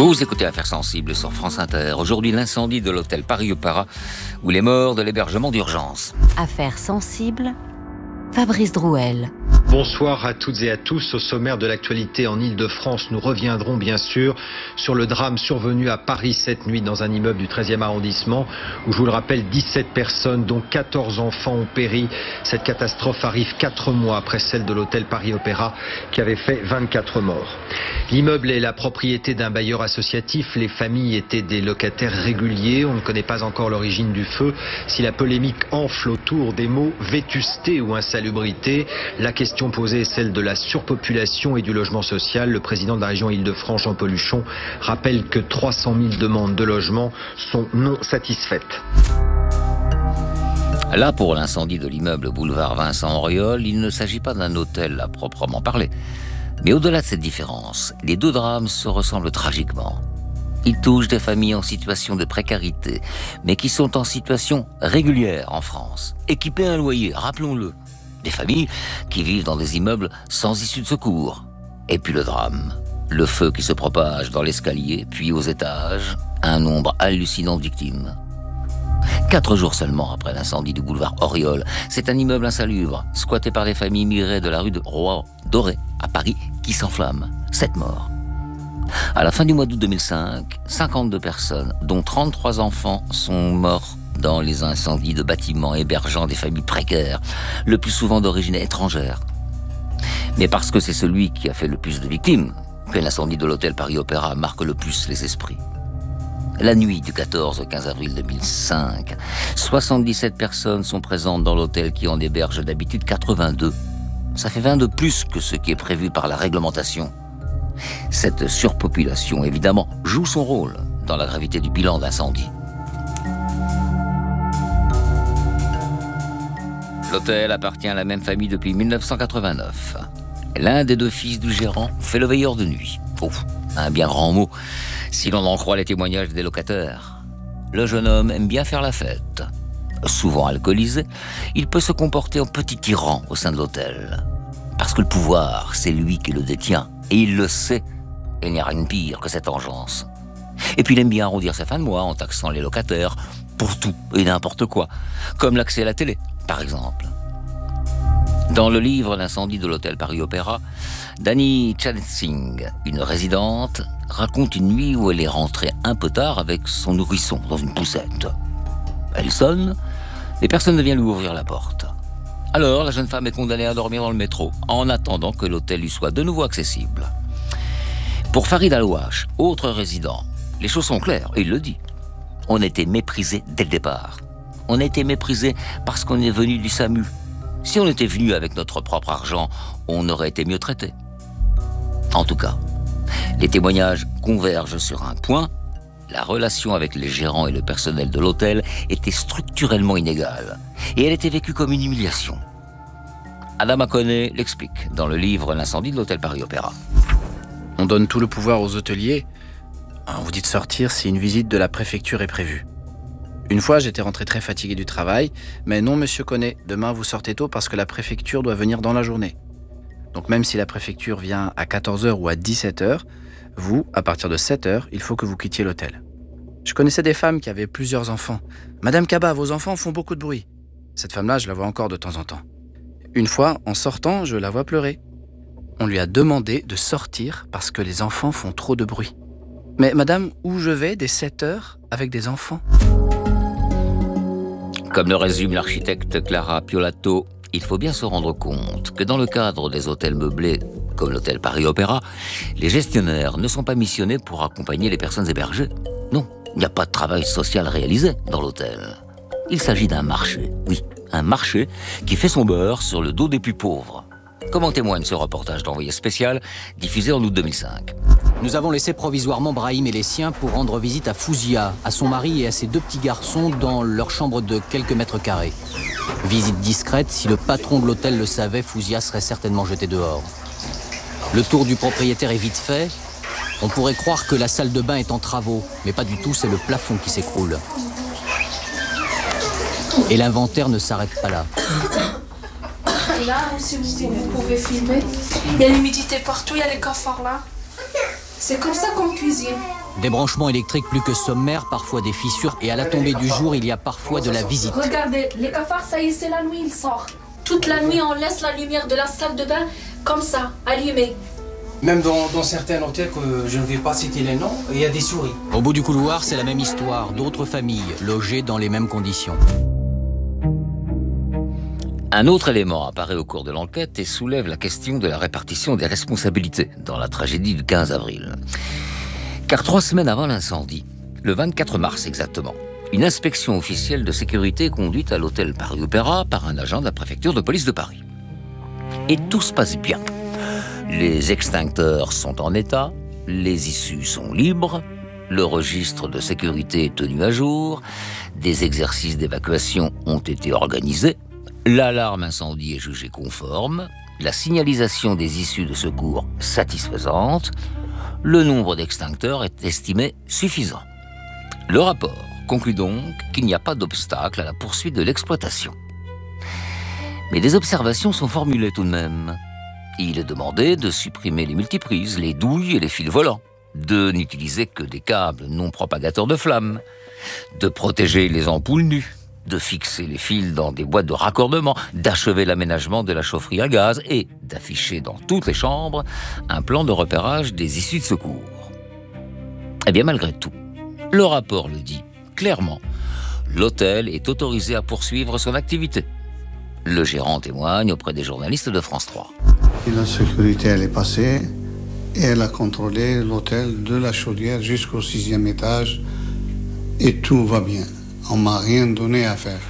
Vous écoutez Affaires sensibles sur France Inter. Aujourd'hui, l'incendie de l'hôtel Paris-Opéra où les morts de l'hébergement d'urgence. Affaires sensibles, Fabrice Drouel. Bonsoir à toutes et à tous. Au sommaire de l'actualité en Ile-de-France, nous reviendrons bien sûr sur le drame survenu à Paris cette nuit dans un immeuble du 13e arrondissement où, je vous le rappelle, 17 personnes dont 14 enfants ont péri. Cette catastrophe arrive 4 mois après celle de l'hôtel Paris-Opéra qui avait fait 24 morts. L'immeuble est la propriété d'un bailleur associatif. Les familles étaient des locataires réguliers. On ne connaît pas encore l'origine du feu. Si la polémique enfle autour des mots vétusté ou insalubrité, la question posée est celle de la surpopulation et du logement social. Le président de la région Île-de-France, Jean-Paul Huchon, rappelle que 300 000 demandes de logement sont non satisfaites. Là, pour l'incendie de l'immeuble boulevard Vincent-Auriol, il ne s'agit pas d'un hôtel à proprement parler. Mais au-delà de cette différence, les deux drames se ressemblent tragiquement. Ils touchent des familles en situation de précarité, mais qui sont en situation régulière en France, équipées à un loyer, rappelons-le. Des familles qui vivent dans des immeubles sans issue de secours. Et puis le drame, le feu qui se propage dans l'escalier, puis aux étages, un nombre hallucinant de victimes. 4 jours seulement après l'incendie du boulevard Auriol, c'est un immeuble insalubre, squatté par des familles immigrées de la rue de Roi-Doré à Paris, qui s'enflamme. 7 morts. À la fin du mois d'août 2005, 52 personnes, dont 33 enfants, sont morts dans les incendies de bâtiments hébergeant des familles précaires, le plus souvent d'origine étrangère. Mais parce que c'est celui qui a fait le plus de victimes que l'incendie de l'hôtel Paris-Opéra marque le plus les esprits. La nuit du 14 au 15 avril 2005, 77 personnes sont présentes dans l'hôtel qui en héberge d'habitude 82. Ça fait 20 de plus que ce qui est prévu par la réglementation. Cette surpopulation, évidemment, joue son rôle dans la gravité du bilan d'incendie. L'hôtel appartient à la même famille depuis 1989. L'un des 2 fils du gérant fait le veilleur de nuit. Oh, un bien grand mot, si l'on en croit les témoignages des locataires. Le jeune homme aime bien faire la fête. Souvent alcoolisé, il peut se comporter en petit tyran au sein de l'hôtel. Parce que le pouvoir, c'est lui qui le détient. Et il le sait. Il n'y a rien de pire que cette engeance. Et puis il aime bien arrondir sa fin de mois en taxant les locataires pour tout et n'importe quoi. Comme l'accès à la télé, par exemple. Dans le livre L'incendie de l'hôtel Paris-Opéra, Dani Chansing, une résidente, raconte une nuit où elle est rentrée un peu tard avec son nourrisson dans une poussette. Elle sonne, mais personne ne vient lui ouvrir la porte. Alors, la jeune femme est condamnée à dormir dans le métro, en attendant que l'hôtel lui soit de nouveau accessible. Pour Farid Alouache, autre résident, les choses sont claires, et il le dit. On était méprisés dès le départ. On a été méprisés parce qu'on est venu du SAMU. Si on était venu avec notre propre argent, on aurait été mieux traités. En tout cas, les témoignages convergent sur un point. La relation avec les gérants et le personnel de l'hôtel était structurellement inégale. Et elle était vécue comme une humiliation. Adama Koné l'explique dans le livre L'incendie de l'hôtel Paris-Opéra. On donne tout le pouvoir aux hôteliers. On vous dit de sortir si une visite de la préfecture est prévue. Une fois, j'étais rentré très fatigué du travail, mais non, monsieur Koné, demain vous sortez tôt parce que la préfecture doit venir dans la journée. Donc même si la préfecture vient à 14h ou à 17h, vous, à partir de 7h, il faut que vous quittiez l'hôtel. Je connaissais des femmes qui avaient plusieurs enfants. Madame Kaba, vos enfants font beaucoup de bruit. Cette femme-là, je la vois encore de temps en temps. Une fois, en sortant, je la vois pleurer. On lui a demandé de sortir parce que les enfants font trop de bruit. Mais madame, où je vais dès 7h avec des enfants ? Comme le résume l'architecte Clara Piolato, il faut bien se rendre compte que dans le cadre des hôtels meublés, comme l'hôtel Paris-Opéra, les gestionnaires ne sont pas missionnés pour accompagner les personnes hébergées. Non, il n'y a pas de travail social réalisé dans l'hôtel. Il s'agit d'un marché, oui, un marché qui fait son beurre sur le dos des plus pauvres. Comme en témoigne ce reportage d'envoyé spécial, diffusé en août 2005. Nous avons laissé provisoirement Brahim et les siens pour rendre visite à Fouzia, à son mari et à ses 2 petits garçons dans leur chambre de quelques mètres carrés. Visite discrète, si le patron de l'hôtel le savait, Fouzia serait certainement jeté dehors. Le tour du propriétaire est vite fait. On pourrait croire que la salle de bain est en travaux, mais pas du tout, c'est le plafond qui s'écroule. Et l'inventaire ne s'arrête pas là. Là, si vous pouvez filmer, il y a l'humidité partout, il y a les cafards là. C'est comme ça qu'on cuisine. Des branchements électriques plus que sommaires, parfois des fissures, et à la tombée du jour, il y a parfois de la visite. Regardez, les cafards, ça y est, c'est la nuit, ils sortent. Toute la nuit, on laisse la lumière de la salle de bain comme ça, allumée. Même dans certains hôtels que je ne vais pas citer les noms, il y a des souris. Au bout du couloir, c'est la même histoire, d'autres familles, logées dans les mêmes conditions. Un autre élément apparaît au cours de l'enquête et soulève la question de la répartition des responsabilités dans la tragédie du 15 avril. Car 3 semaines avant l'incendie, le 24 mars exactement, une inspection officielle de sécurité est conduite à l'hôtel Paris-Opéra par un agent de la préfecture de police de Paris. Et tout se passe bien. Les extincteurs sont en état, les issues sont libres, le registre de sécurité est tenu à jour, des exercices d'évacuation ont été organisés, l'alarme incendie est jugée conforme, la signalisation des issues de secours satisfaisante, le nombre d'extincteurs est estimé suffisant. Le rapport conclut donc qu'il n'y a pas d'obstacle à la poursuite de l'exploitation. Mais des observations sont formulées tout de même. Il est demandé de supprimer les multiprises, les douilles et les fils volants, de n'utiliser que des câbles non propagateurs de flammes, de protéger les ampoules nues, de fixer les fils dans des boîtes de raccordement, d'achever l'aménagement de la chaufferie à gaz et d'afficher dans toutes les chambres un plan de repérage des issues de secours. Eh bien, malgré tout, le rapport le dit clairement, l'hôtel est autorisé à poursuivre son activité. Le gérant témoigne auprès des journalistes de France 3. La sécurité, elle est passée et elle a contrôlé l'hôtel de la Chaudière jusqu'au 6e étage et tout va bien. On m'a rien donné à faire.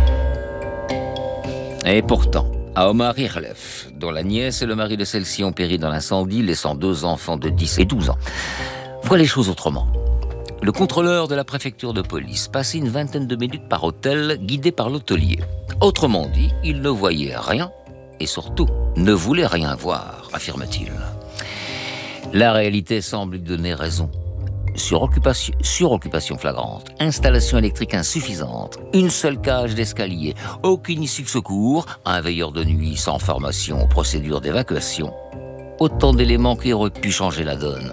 Et pourtant, à Omar Irlef, dont la nièce et le mari de celle-ci ont péri dans l'incendie, laissant 2 enfants de 10 et 12 ans, voit les choses autrement. Le contrôleur de la préfecture de police passait une vingtaine de minutes par hôtel, guidé par l'hôtelier. Autrement dit, il ne voyait rien et surtout ne voulait rien voir, affirme-t-il. La réalité semble lui donner raison. Suroccupation flagrante, installation électrique insuffisante, une seule cage d'escalier, aucune issue de secours, un veilleur de nuit sans formation aux procédures d'évacuation. Autant d'éléments qui auraient pu changer la donne.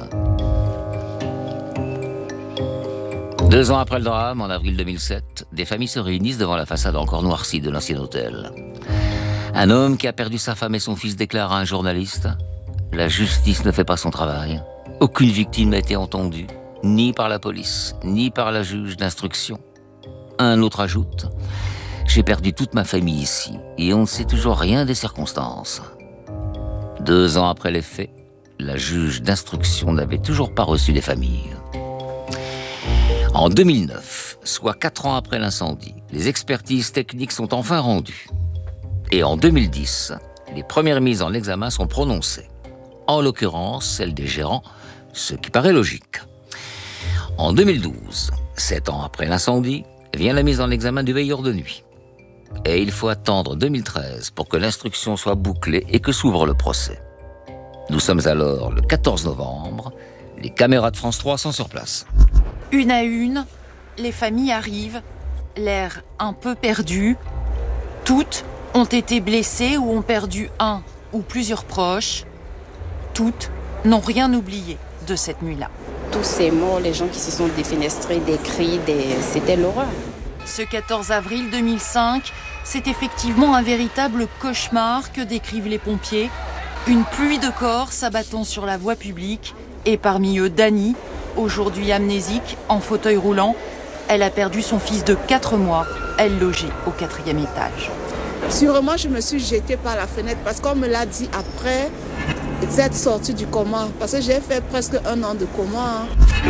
2 ans après le drame, en avril 2007, des familles se réunissent devant la façade encore noircie de l'ancien hôtel. Un homme qui a perdu sa femme et son fils déclare à un journaliste « La justice ne fait pas son travail. Aucune victime n'a été entendue, ni par la police, ni par la juge d'instruction. » Un autre ajoute « J'ai perdu toute ma famille ici, et on ne sait toujours rien des circonstances. » 2 ans après les faits, la juge d'instruction n'avait toujours pas reçu les familles. En 2009, soit 4 ans après l'incendie, les expertises techniques sont enfin rendues. Et en 2010, les premières mises en examen sont prononcées. En l'occurrence, celle des gérants, ce qui paraît logique. En 2012, 7 ans après l'incendie, vient la mise en examen du veilleur de nuit. Et il faut attendre 2013 pour que l'instruction soit bouclée et que s'ouvre le procès. Nous sommes alors le 14 novembre, les caméras de France 3 sont sur place. Une à une, les familles arrivent, l'air un peu perdu. Toutes ont été blessées ou ont perdu un ou plusieurs proches. Toutes n'ont rien oublié de cette nuit-là. Tous ces morts, les gens qui se sont défenestrés, des cris, c'était l'horreur. Ce 14 avril 2005, c'est effectivement un véritable cauchemar que décrivent les pompiers. Une pluie de corps s'abattant sur la voie publique et parmi eux Dani, aujourd'hui amnésique, en fauteuil roulant. Elle a perdu son fils de 4 mois. Elle logeait au 4e étage. Sûrement, je me suis jetée par la fenêtre parce qu'on me l'a dit après cette sortie du coma. Parce que j'ai fait presque 1 an de coma.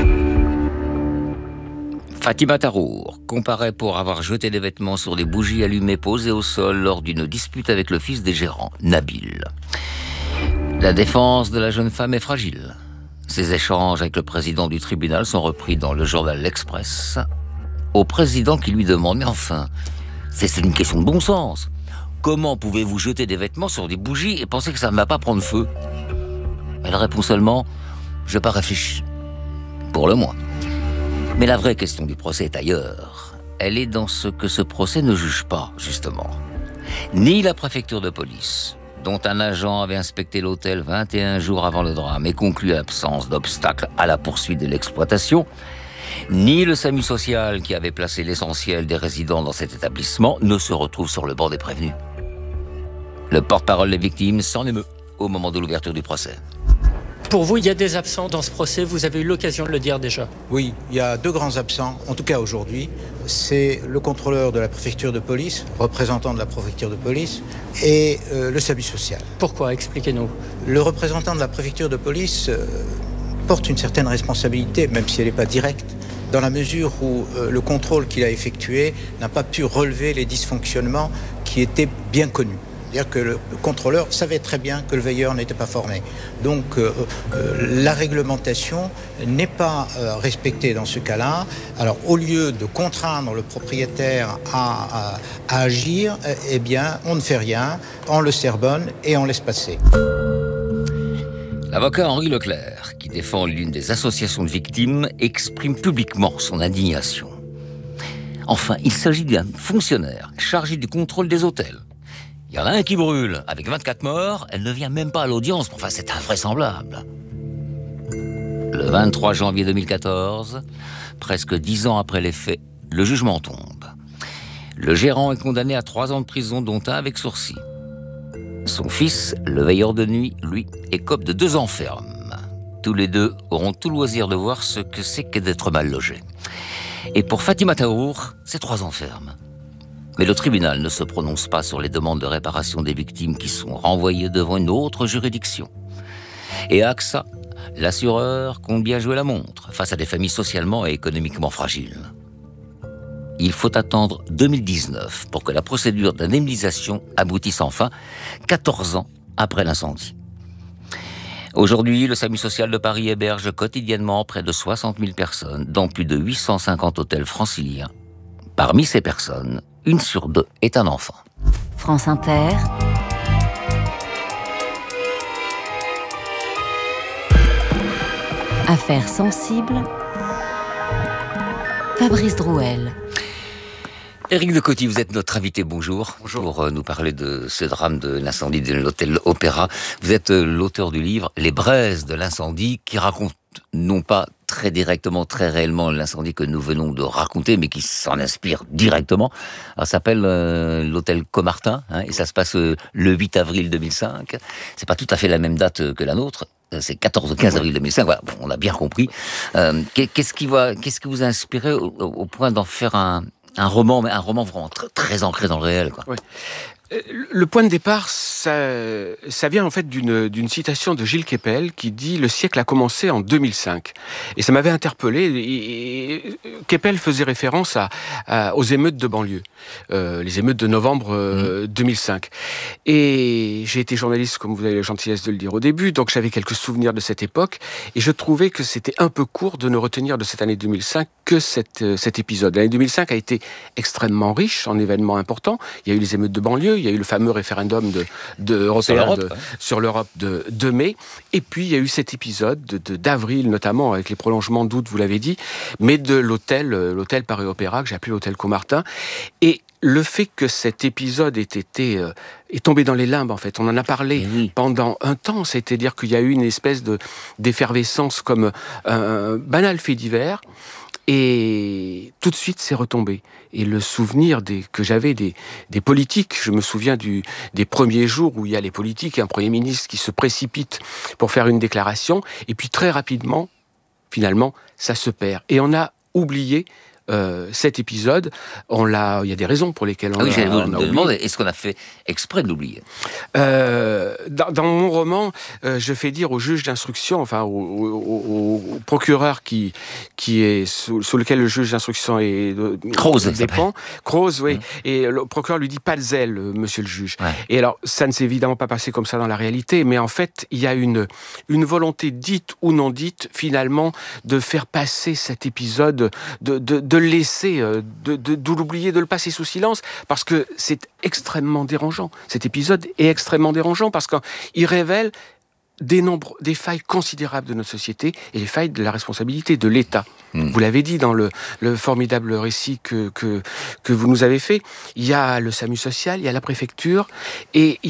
Fatima Tarour comparaît pour avoir jeté des vêtements sur des bougies allumées posées au sol lors d'une dispute avec le fils des gérants, Nabil. La défense de la jeune femme est fragile. Ces échanges avec le président du tribunal sont repris dans le journal L'Express. Au président qui lui demande « Mais enfin, c'est une question de bon sens. Comment pouvez-vous jeter des vêtements sur des bougies et penser que ça ne va pas prendre feu ?» Elle répond seulement « Je n'ai pas réfléchi. » Pour le moins. Mais la vraie question du procès est ailleurs. Elle est dans ce que ce procès ne juge pas, justement. Ni la préfecture de police, dont un agent avait inspecté l'hôtel 21 jours avant le drame et conclu à l'absence d'obstacle à la poursuite de l'exploitation, ni le SAMU social qui avait placé l'essentiel des résidents dans cet établissement ne se retrouve sur le banc des prévenus. Le porte-parole des victimes s'en émeut au moment de l'ouverture du procès. Pour vous, il y a des absents dans ce procès, vous avez eu l'occasion de le dire déjà. Oui, il y a 2 grands absents, en tout cas aujourd'hui. C'est le contrôleur de la préfecture de police, représentant de la préfecture de police, et le SAMU social. Pourquoi? Expliquez-nous. Le représentant de la préfecture de police porte une certaine responsabilité, même si elle n'est pas directe, dans la mesure où le contrôle qu'il a effectué n'a pas pu relever les dysfonctionnements qui étaient bien connus. C'est-à-dire que le contrôleur savait très bien que le veilleur n'était pas formé. Donc la réglementation n'est pas respectée dans ce cas-là. Alors au lieu de contraindre le propriétaire à agir, eh bien on ne fait rien, on le sermonne et on laisse passer. L'avocat Henri Leclerc, qui défend l'une des associations de victimes, exprime publiquement son indignation. Enfin, il s'agit d'un fonctionnaire chargé du contrôle des hôtels. Il y en a un qui brûle, avec 24 morts, elle ne vient même pas à l'audience. Enfin, c'est invraisemblable. Le 23 janvier 2014, presque 10 ans après les faits, le jugement tombe. Le gérant est condamné à 3 ans de prison, dont 1 avec sursis. Son fils, le veilleur de nuit, lui, écope de 2 ans ferme. Tous les 2 auront tout loisir de voir ce que c'est que d'être mal logé. Et pour Fatima Taour, c'est 3 ans ferme. Mais le tribunal ne se prononce pas sur les demandes de réparation des victimes qui sont renvoyées devant une autre juridiction. Et AXA, l'assureur, compte bien jouer la montre face à des familles socialement et économiquement fragiles. Il faut attendre 2019 pour que la procédure d'indemnisation aboutisse enfin, 14 ans après l'incendie. Aujourd'hui, le SAMU social de Paris héberge quotidiennement près de 60 000 personnes dans plus de 850 hôtels franciliens. Parmi ces personnes, 1 sur 2 est un enfant. France Inter. Affaires sensibles. Fabrice Drouel. Éric de Coty, vous êtes notre invité, bonjour. Bonjour. Pour nous parler de ce drame de l'incendie de l'hôtel Opéra. Vous êtes l'auteur du livre « Les braises de l'incendie » qui raconte non pas très directement, très réellement l'incendie que nous venons de raconter, mais qui s'en inspire directement. Alors, ça s'appelle l'hôtel Caumartin, et ça se passe le 8 avril 2005. C'est pas tout à fait la même date que la nôtre. C'est 14 ou 15 avril 2005. Voilà, bon, on a bien compris. Qu'est-ce qui vous a inspiré au point d'en faire un roman, mais un roman vraiment très ancré dans le réel, quoi. Ouais. Le point de départ, ça vient en fait d'une citation de Gilles Kepel qui dit « Le siècle a commencé en 2005 ». Et ça m'avait interpellé. Et Kepel faisait référence aux émeutes de banlieue, les émeutes de novembre 2005. Et j'ai été journaliste, comme vous avez la gentillesse de le dire au début, donc j'avais quelques souvenirs de cette époque. Et je trouvais que c'était un peu court de ne retenir de cette année 2005 que cet épisode. L'année 2005 a été extrêmement riche en événements importants. Il y a eu les émeutes de banlieue, il y a eu le fameux référendum sur l'Europe de mai. Et puis, il y a eu cet épisode d'avril, notamment, avec les prolongements d'août, vous l'avez dit, mais de l'hôtel Paris Opéra, que j'ai appelé l'hôtel Caumartin. Et le fait que cet épisode est tombé dans les limbes, en fait. On en a parlé pendant un temps, c'est-à-dire qu'il y a eu une espèce d'effervescence comme un banal fait divers. Et tout de suite, c'est retombé. Et le souvenir que j'avais des politiques, je me souviens des premiers jours où il y a les politiques et un Premier ministre qui se précipite pour faire une déclaration, et puis très rapidement, finalement, ça se perd. Et on a oublié cet épisode. Il y a des raisons pour lesquelles on l'a oublié. J'allais vous demander, est-ce qu'on a fait exprès de l'oublier ? Dans mon roman, je fais dire au juge d'instruction, enfin au procureur qui est sous lequel le juge d'instruction dépend. Croze, oui. Et le procureur lui dit pas de zèle, monsieur le juge. Ouais. Et alors, ça ne s'est évidemment pas passé comme ça dans la réalité, mais en fait, il y a une volonté dite ou non dite, finalement, de faire passer cet épisode, de le laisser, de l'oublier, de le passer sous silence, parce que c'est extrêmement dérangeant. Cet épisode est extrêmement dérangeant parce qu'il révèle des failles considérables de notre société et les failles de la responsabilité de l'État. Vous l'avez dit dans le formidable récit que vous nous avez fait. Il y a le SAMU social, il y a la préfecture et il y a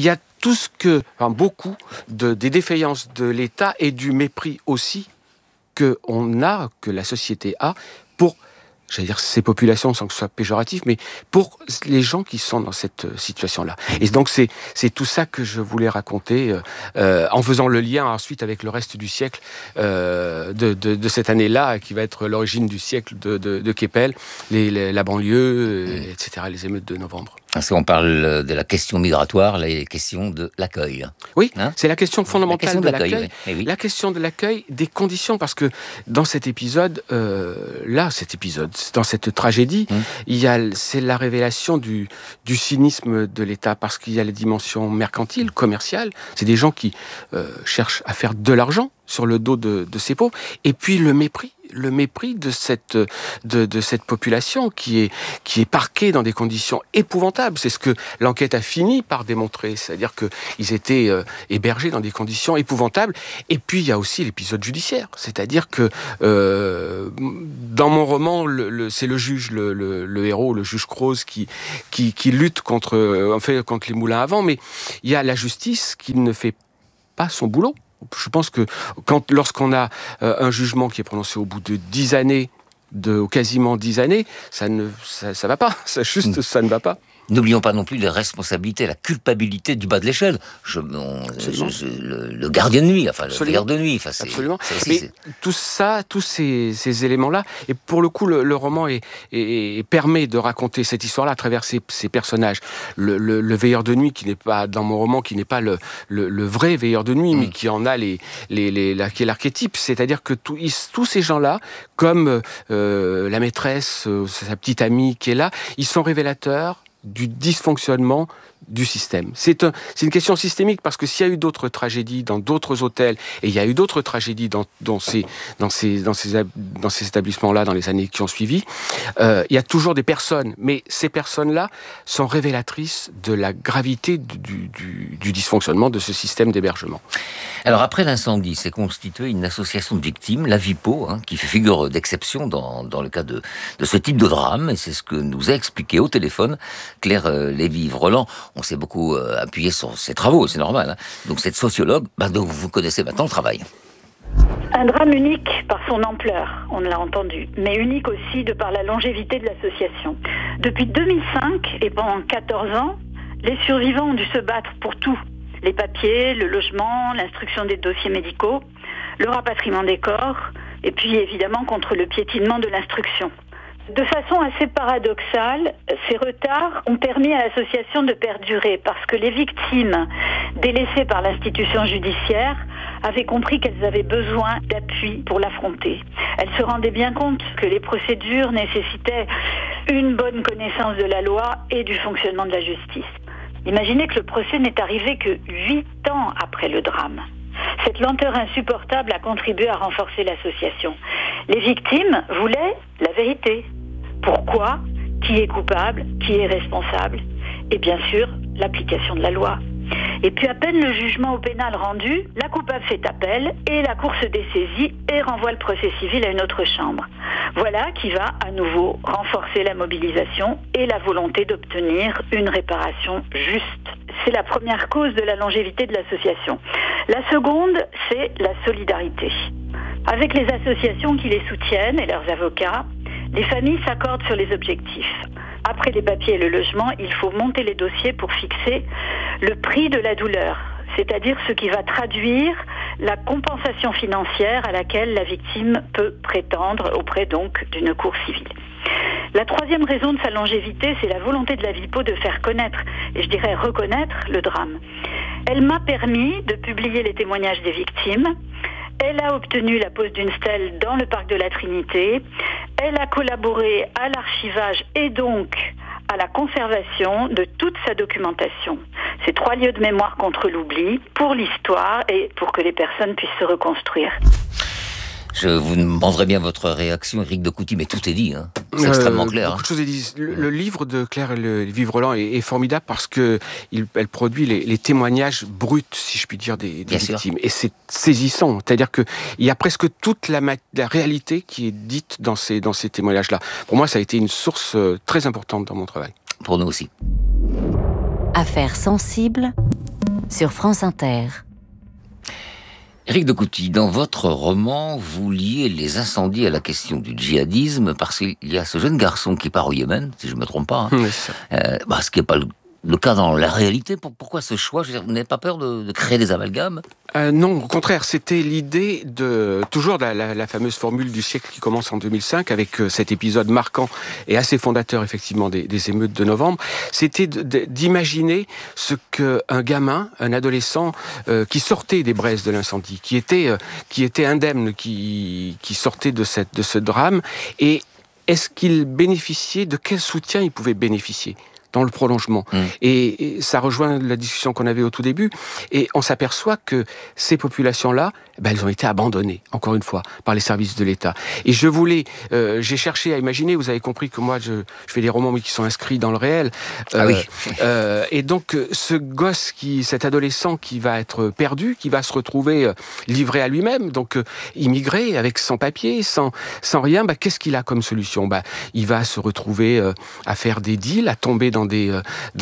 beaucoup des défaillances de l'État et du mépris aussi que la société a pour, j'allais dire ces populations sans que ce soit péjoratif, mais pour les gens qui sont dans cette situation-là. Et donc c'est tout ça que je voulais raconter en faisant le lien ensuite avec le reste du siècle de cette année-là, qui va être l'origine du siècle de Keppel, la banlieue, etc., les émeutes de novembre. Parce qu'on parle de la question migratoire, la question de l'accueil. Oui, c'est la question fondamentale de l'accueil. Oui. La question de l'accueil, des conditions, parce que dans cet épisode, dans cette tragédie, c'est la révélation du cynisme de l'État, parce qu'il y a les dimensions mercantiles, commerciales. C'est des gens qui cherchent à faire de l'argent sur le dos de ces pauvres, et puis le mépris de cette population qui est parquée dans des conditions épouvantables. C'est ce que l'enquête a fini par démontrer, c'est-à-dire qu'ils étaient hébergés dans des conditions épouvantables. Et puis il y a aussi l'épisode judiciaire, c'est-à-dire que dans mon roman, c'est le juge, le héros, le juge Croze qui lutte contre les moulins à vent, mais il y a la justice qui ne fait pas son boulot. Je pense que lorsqu'on a un jugement qui est prononcé au bout de 10 années, quasiment 10 années, ça va pas. Ça ne va pas. N'oublions pas non plus les responsabilités, la culpabilité du bas de l'échelle. Le gardien de nuit, le veilleur de nuit. Absolument. Mais tout ça, tous ces éléments-là, et pour le coup, le roman permet de raconter cette histoire-là à travers ces personnages. Le veilleur de nuit, qui n'est pas, dans mon roman, qui n'est pas le vrai veilleur de nuit, mais qui en a qui est l'archétype. C'est-à-dire que tous ces gens-là, comme la maîtresse, sa petite amie qui est là, ils sont révélateurs du dysfonctionnement du système. C'est une question systémique, parce que s'il y a eu d'autres tragédies dans d'autres hôtels, et il y a eu d'autres tragédies dans ces établissements-là dans les années qui ont suivi, il y a toujours des personnes, mais ces personnes-là sont révélatrices de la gravité du dysfonctionnement de ce système d'hébergement. Alors après l'incendie, s'est constituée une association de victimes, la VIPO, qui fait figure d'exception dans le cas de ce type de drame, et c'est ce que nous a expliqué au téléphone Claire Lévy-Vrelant. On s'est beaucoup appuyé sur ses travaux, c'est normal. Donc cette sociologue, donc vous connaissez maintenant le travail. Un drame unique par son ampleur, on l'a entendu, mais unique aussi de par la longévité de l'association. Depuis 2005 et pendant 14 ans, les survivants ont dû se battre pour tout. Les papiers, le logement, l'instruction des dossiers médicaux, le rapatriement des corps, et puis évidemment contre le piétinement de l'instruction. De façon assez paradoxale, ces retards ont permis à l'association de perdurer, parce que les victimes délaissées par l'institution judiciaire avaient compris qu'elles avaient besoin d'appui pour l'affronter. Elles se rendaient bien compte que les procédures nécessitaient une bonne connaissance de la loi et du fonctionnement de la justice. Imaginez que le procès n'est arrivé que 8 ans après le drame. Cette lenteur insupportable a contribué à renforcer l'association. Les victimes voulaient la vérité. Pourquoi ? Qui est coupable ? Qui est responsable ? Et bien sûr, l'application de la loi. Et puis à peine le jugement au pénal rendu, la coupable fait appel et la Cour se dessaisit et renvoie le procès civil à une autre chambre. Voilà qui va à nouveau renforcer la mobilisation et la volonté d'obtenir une réparation juste. C'est la première cause de la longévité de l'association. La seconde, c'est la solidarité. Avec les associations qui les soutiennent et leurs avocats, les familles s'accordent sur les objectifs. Après les papiers et le logement, il faut monter les dossiers pour fixer le prix de la douleur, c'est-à-dire ce qui va traduire la compensation financière à laquelle la victime peut prétendre auprès donc d'une cour civile. La troisième raison de sa longévité, c'est la volonté de la VIPO de faire connaître, et je dirais reconnaître, le drame. Elle m'a permis de publier les témoignages des victimes. Elle a obtenu la pose d'une stèle dans le parc de la Trinité. Elle a collaboré à l'archivage et donc à la conservation de toute sa documentation. Ces 3 lieux de mémoire contre l'oubli, pour l'histoire et pour que les personnes puissent se reconstruire. Je vous demanderai bien votre réaction, Éric de Couty, mais tout est dit. C'est extrêmement clair. Beaucoup de choses est dit. Le livre de Claire Lévy-Vrelant est formidable parce que elle produit les témoignages bruts, si je puis dire, des victimes. Et c'est saisissant. C'est-à-dire qu'il y a presque toute la réalité qui est dite dans ces témoignages-là. Pour moi, ça a été une source très importante dans mon travail. Pour nous aussi. Affaires sensibles sur France Inter. Éric de Couty, dans votre roman, vous liez les incendies à la question du djihadisme parce qu'il y a ce jeune garçon qui part au Yémen, si je ne me trompe pas, ce qui n'est pas le cas dans la réalité. Pourquoi ce choix? Je veux dire, vous n'avez pas peur de créer des amalgames? Non, au contraire, c'était l'idée de toujours la fameuse formule du siècle qui commence en 2005 avec cet épisode marquant et assez fondateur effectivement des émeutes de novembre. C'était d'imaginer ce qu'un gamin, un adolescent qui sortait des braises de l'incendie, qui était indemne, qui sortait de ce drame, et est-ce qu'il bénéficiait, de quel soutien il pouvait bénéficier dans le prolongement. Et ça rejoint la discussion qu'on avait au tout début, et on s'aperçoit que ces populations-là, elles ont été abandonnées, encore une fois, par les services de l'État. Et j'ai cherché à imaginer, vous avez compris que moi, je fais des romans mais qui sont inscrits dans le réel. Et donc, cet adolescent qui va être perdu, qui va se retrouver livré à lui-même, donc immigré, avec sans papier, sans rien, qu'est-ce qu'il a comme solution? Il va se retrouver à faire des deals, à tomber dans des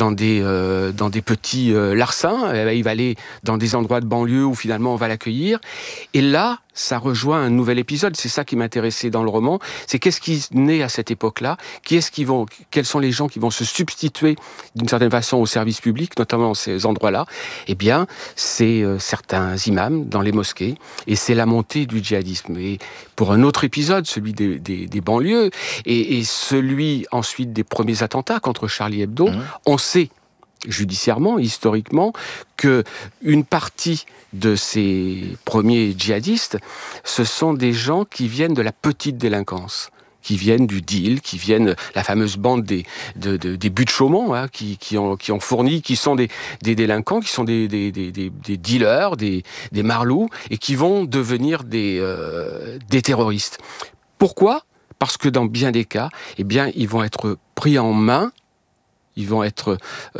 petits larcins. Il va aller dans des endroits de banlieue où finalement on va l'accueillir. Et là, ça rejoint un nouvel épisode. C'est ça qui m'intéressait dans le roman. C'est qu'est-ce qui naît à cette époque-là? Quels sont les gens qui vont se substituer d'une certaine façon au service public, notamment dans ces endroits-là? Eh bien, c'est certains imams dans les mosquées, et c'est la montée du djihadisme. Et pour un autre épisode, celui des banlieues, et celui ensuite des premiers attentats contre Charlie Hebdo, on sait judiciairement, historiquement, que une partie de ces premiers djihadistes, ce sont des gens qui viennent de la petite délinquance, qui viennent du deal, qui viennent la fameuse bande des buts de Chaumont, qui ont fourni, qui sont des délinquants, qui sont des dealers, des marlous, et qui vont devenir des terroristes. Pourquoi? Parce que dans bien des cas, ils vont être pris en main, ils vont être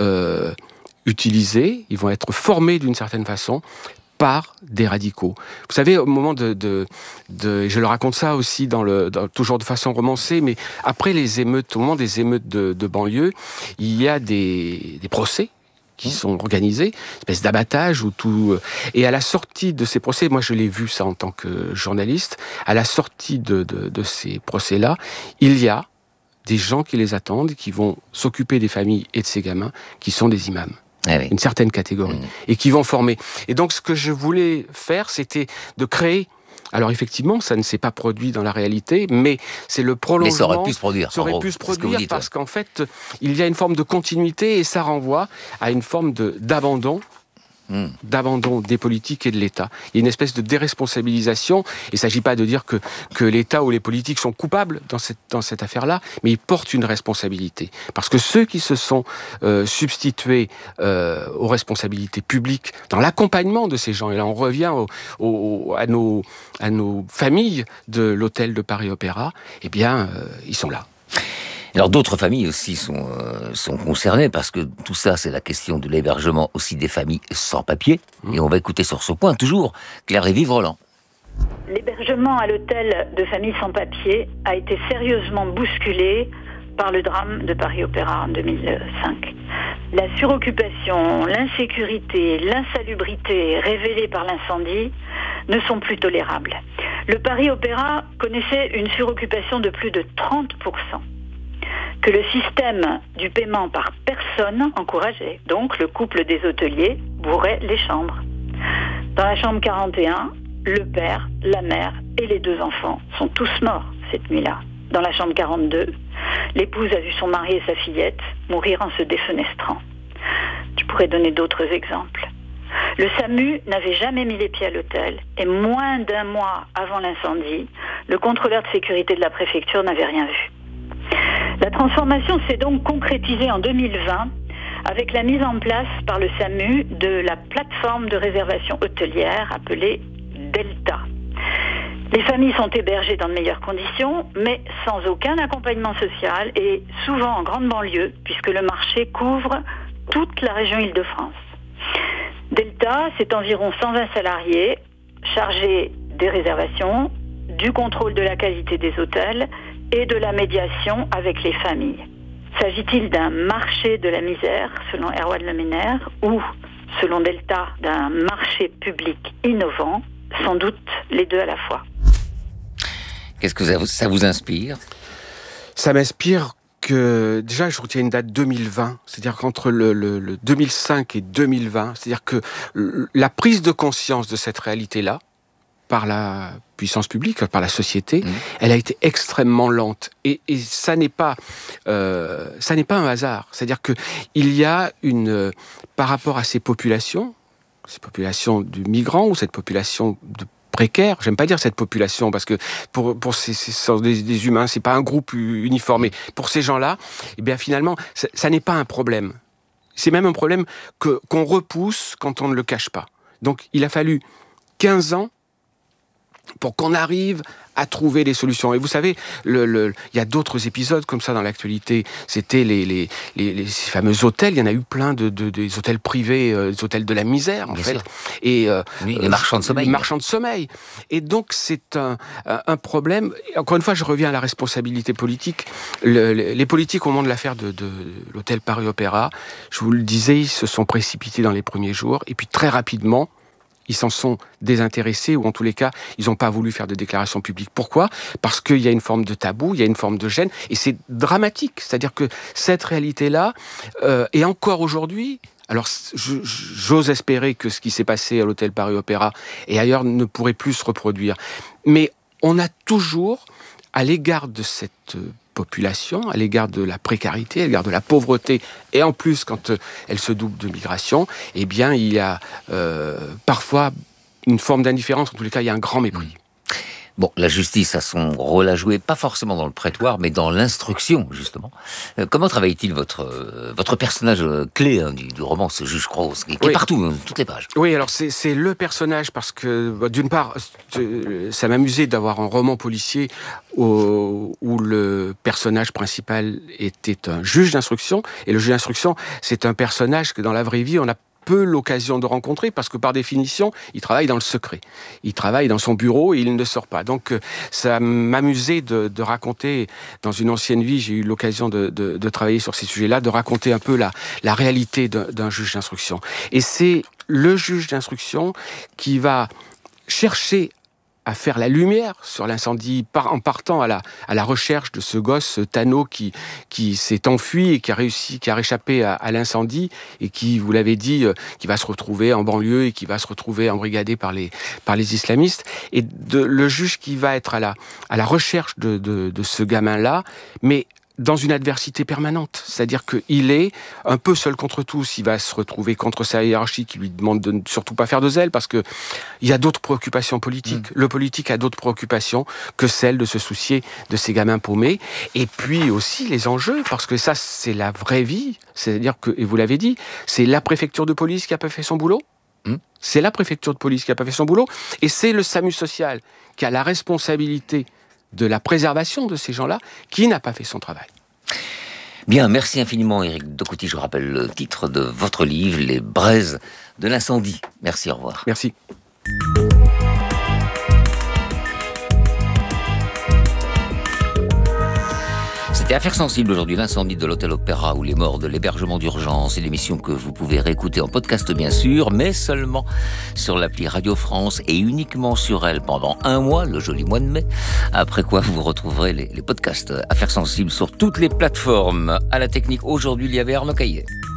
utilisés, ils vont être formés d'une certaine façon par des radicaux. Vous savez, au moment je le raconte ça aussi toujours de façon romancée, mais après les émeutes, au moment des émeutes de banlieue, il y a des procès qui sont organisés, une espèce d'abattage ou tout. Et à la sortie de ces procès, moi je l'ai vu ça en tant que journaliste, à la sortie de ces procès-là, il y a des gens qui les attendent, qui vont s'occuper des familles et de ces gamins, qui sont des imams. Une certaine catégorie, et qui vont former. Et donc, ce que je voulais faire, c'était de créer... Alors, effectivement, ça ne s'est pas produit dans la réalité, mais c'est le prolongement... Mais ça aurait pu se produire. Ça aurait pu se produire parce qu'en fait, il y a une forme de continuité, et ça renvoie à une forme d'abandon des politiques et de l'État. Il y a une espèce de déresponsabilisation. Il ne s'agit pas de dire que l'État ou les politiques sont coupables dans cette affaire-là, mais ils portent une responsabilité. Parce que ceux qui se sont substitués aux responsabilités publiques dans l'accompagnement de ces gens, et là on revient à nos familles de l'hôtel de Paris Opéra, ils sont là. Alors d'autres familles aussi sont concernées parce que tout ça, c'est la question de l'hébergement aussi des familles sans papier. Et on va écouter sur ce point toujours Claire-Évie Vrelant. L'hébergement à l'hôtel de familles sans papier a été sérieusement bousculé par le drame de Paris Opéra en 2005. La suroccupation, l'insécurité, l'insalubrité révélées par l'incendie ne sont plus tolérables. Le Paris Opéra connaissait une suroccupation de plus de 30%. Que le système du paiement par personne encourageait. Donc, le couple des hôteliers bourrait les chambres. Dans la chambre 41, le père, la mère et les 2 enfants sont tous morts cette nuit-là. Dans la chambre 42, l'épouse a vu son mari et sa fillette mourir en se défenestrant. Je pourrais donner d'autres exemples. Le SAMU n'avait jamais mis les pieds à l'hôtel et moins d'1 mois avant l'incendie, le contrôleur de sécurité de la préfecture n'avait rien vu. La transformation s'est donc concrétisée en 2020 avec la mise en place par le SAMU de la plateforme de réservation hôtelière appelée Delta. Les familles sont hébergées dans de meilleures conditions, mais sans aucun accompagnement social et souvent en grande banlieue, puisque le marché couvre toute la région Île-de-France. Delta, c'est environ 120 salariés chargés des réservations, du contrôle de la qualité des hôtels et de la médiation avec les familles. S'agit-il d'un marché de la misère, selon Erwan Lemenaire, ou selon Delta, d'un marché public innovant, sans doute les deux à la fois. Qu'est-ce que ça vous inspire ? Ça m'inspire que, déjà, je retiens une date 2020, c'est-à-dire qu'entre le 2005 et 2020, c'est-à-dire que la prise de conscience de cette réalité-là, par la puissance publique, par la société, elle a été extrêmement lente. Et ça n'est pas un hasard. C'est-à-dire que il y a par rapport à ces populations de migrants ou cette population de précaires, j'aime pas dire cette population parce que pour ces des humains, c'est pas un groupe uniformé. Pour ces gens-là, eh bien finalement, ça n'est pas un problème. C'est même un problème qu'on repousse quand on ne le cache pas. Donc il a fallu 15 ans pour qu'on arrive à trouver les solutions. Et vous savez, il y a d'autres épisodes comme ça dans l'actualité. C'était les fameux hôtels. Il y en a eu plein des hôtels privés, des hôtels de la misère, en fait. Et les marchands de sommeil. Les marchands de sommeil. Et donc, c'est un problème. Et encore une fois, je reviens à la responsabilité politique. Les politiques, au moment de l'affaire de l'hôtel Paris-Opéra, je vous le disais, ils se sont précipités dans les premiers jours. Et puis, très rapidement, ils s'en sont désintéressés, ou en tous les cas, ils n'ont pas voulu faire de déclaration publique. Pourquoi ? Parce qu'il y a une forme de tabou, il y a une forme de gêne, et c'est dramatique. C'est-à-dire que cette réalité-là, et encore aujourd'hui, alors j'ose espérer que ce qui s'est passé à l'hôtel Paris-Opéra et ailleurs ne pourrait plus se reproduire. Mais on a toujours, à l'égard de cette population, à l'égard de la précarité, à l'égard de la pauvreté, et en plus quand elle se double de migration, eh bien il y a parfois une forme d'indifférence, en tous les cas il y a un grand mépris. Bon, la justice a son rôle à jouer, pas forcément dans le prétoire, mais dans l'instruction, justement. Comment travaille-t-il votre personnage clé du roman, ce juge Croce, qui est partout, dans toutes les pages ? Oui, alors c'est le personnage, parce que, d'une part, ça m'amusait d'avoir un roman policier où le personnage principal était un juge d'instruction, et le juge d'instruction, c'est un personnage que dans la vraie vie, on a peu l'occasion de rencontrer parce que par définition, il travaille dans le secret. Il travaille dans son bureau et il ne sort pas. Donc, ça m'amusait de raconter, dans une ancienne vie, j'ai eu l'occasion de travailler sur ces sujets-là, de raconter un peu la réalité d'un juge d'instruction. Et c'est le juge d'instruction qui va chercher à faire la lumière sur l'incendie en partant à la recherche de ce gosse, Tano, qui s'est enfui et qui a réchappé à l'incendie et qui, vous l'avez dit, qui va se retrouver en banlieue et qui va se retrouver embrigadé par les islamistes. Et le juge qui va être à la recherche de ce gamin-là, mais dans une adversité permanente. C'est-à-dire qu'il est un peu seul contre tous. Il va se retrouver contre sa hiérarchie qui lui demande de ne surtout pas faire de zèle parce que il y a d'autres préoccupations politiques. Le politique a d'autres préoccupations que celle de se soucier de ces gamins paumés. Et puis aussi les enjeux, parce que ça, c'est la vraie vie. C'est-à-dire que, et vous l'avez dit, c'est la préfecture de police qui n'a pas fait son boulot. C'est la préfecture de police qui n'a pas fait son boulot. Et c'est le SAMU social qui a la responsabilité de la préservation de ces gens-là, qui n'a pas fait son travail. Bien, merci infiniment Éric Docouty. Je rappelle le titre de votre livre, Les braises de l'incendie. Merci, au revoir. Merci. C'était Affaires sensibles aujourd'hui, l'incendie de l'hôtel Opéra ou les morts de l'hébergement d'urgence. Une émission que vous pouvez réécouter en podcast bien sûr, mais seulement sur l'appli Radio France et uniquement sur elle pendant un mois, le joli mois de mai. Après quoi vous retrouverez les podcasts Affaires sensibles sur toutes les plateformes. À la technique aujourd'hui, il y avait Arnaud Caillet.